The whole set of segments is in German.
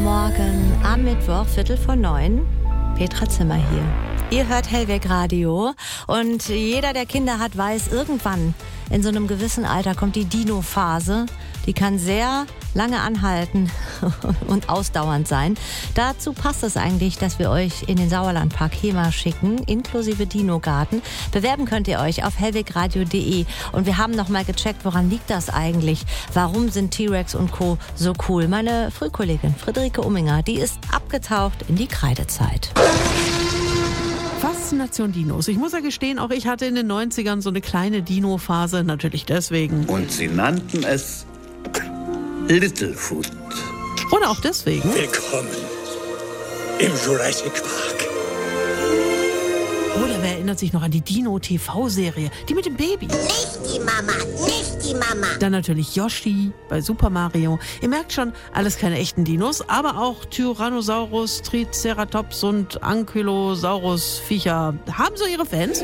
Morgen am Mittwoch, 8:45. Petra Zimmer hier. Ihr hört Hellweg Radio und jeder, der Kinder hat, weiß, irgendwann in so einem gewissen Alter kommt die Dino-Phase. Die kann sehr lange anhalten und ausdauernd sein. Dazu passt es eigentlich, dass wir euch in den Sauerlandpark Hemer schicken, inklusive Dino-Garten. Bewerben könnt ihr euch auf hellwegradio.de. Und wir haben nochmal gecheckt, woran liegt das eigentlich? Warum sind T-Rex und Co. so cool? Meine Frühkollegin Friederike Umminger, die ist abgetaucht in die Kreidezeit. Faszination Dinos. Ich muss ja gestehen, auch ich hatte in den 90ern so eine kleine Dino-Phase, natürlich deswegen. Und sie nannten es Littlefoot. Oder auch deswegen. Willkommen im Jurassic Park. Oder wer erinnert sich noch an die Dino-TV-Serie, die mit dem Baby? Nicht die Mama, nicht die Mama. Dann natürlich Yoshi bei Super Mario. Ihr merkt schon, alles keine echten Dinos, aber auch Tyrannosaurus, Triceratops und Ankylosaurus-Viecher haben so ihre Fans.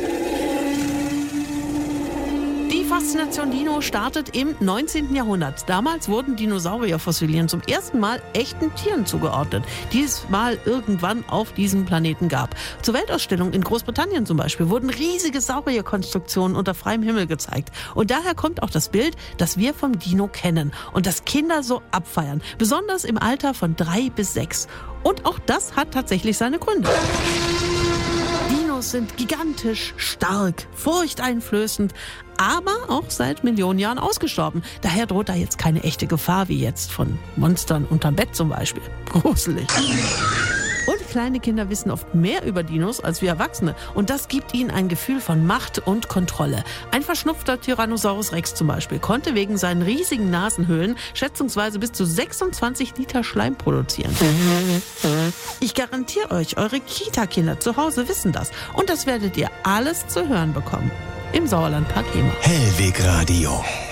Die Faszination Dino startet im 19. Jahrhundert. Damals wurden Dinosaurierfossilien zum ersten Mal echten Tieren zugeordnet, die es mal irgendwann auf diesem Planeten gab. Zur Weltausstellung in Großbritannien zum Beispiel wurden riesige Saurierkonstruktionen unter freiem Himmel gezeigt. Und daher kommt auch das Bild, das wir vom Dino kennen und das Kinder so abfeiern, besonders im Alter von 3 bis 6. Und auch das hat tatsächlich seine Gründe. Dinos sind gigantisch, stark, furchteinflößend, aber auch seit Millionen Jahren ausgestorben. Daher droht da jetzt keine echte Gefahr, wie jetzt von Monstern unterm Bett zum Beispiel. Gruselig. Und kleine Kinder wissen oft mehr über Dinos als wir Erwachsene. Und das gibt ihnen ein Gefühl von Macht und Kontrolle. Ein verschnupfter Tyrannosaurus Rex zum Beispiel konnte wegen seinen riesigen Nasenhöhlen schätzungsweise bis zu 26 Liter Schleim produzieren. Ich garantiere euch, eure Kita-Kinder zu Hause wissen das. Und das werdet ihr alles zu hören bekommen. Im Sauerlandpark Hemer. Hellweg Radio.